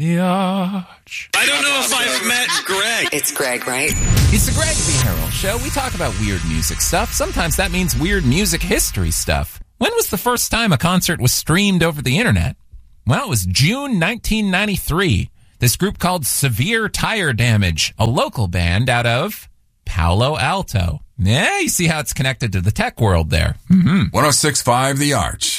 The Arch. I don't know if I've met Greg. It's Greg, right? It's the Greg V. Harold Show. We talk about weird music stuff. Sometimes that means weird music history stuff. When was the first time a concert was streamed over the internet? Well, it was June 1993. This group called Severe Tire Damage, a local band out of Palo Alto. Yeah, you see how it's connected to the tech world there. 106.5 The Arch.